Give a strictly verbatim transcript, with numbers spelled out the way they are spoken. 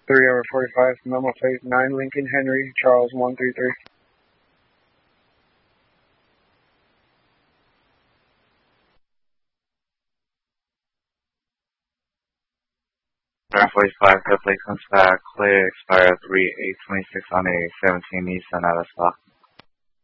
three over forty-five, number plate nine Lincoln Henry, Charles one three three. nine forty-five, head plate comes back, clear, expire three eight twenty-six on a seventeen Nissan out of stock.